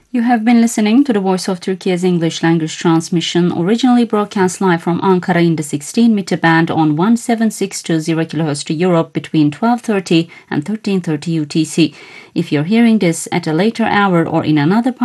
You have been listening to the Voice of Turkey's English language transmission, originally broadcast live from Ankara in the 16-meter band on 17620 kHz to Europe between 12:30 and 13:30 UTC. If you're hearing this at a later hour or in another part